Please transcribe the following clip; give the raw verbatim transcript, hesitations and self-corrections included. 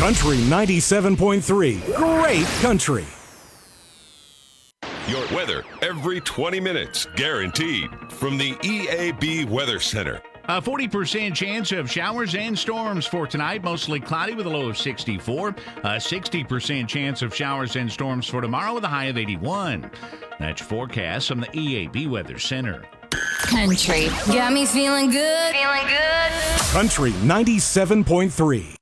Country ninety-seven point three. Great country. Your weather every twenty minutes, guaranteed. From the E A B Weather Center. A forty percent chance of showers and storms for tonight, mostly cloudy with a low of sixty-four. A sixty percent chance of showers and storms for tomorrow with a high of eighty-one. That's your forecast from the E A B Weather Center. Country. Got me feeling good. Feeling good. Country ninety-seven point three.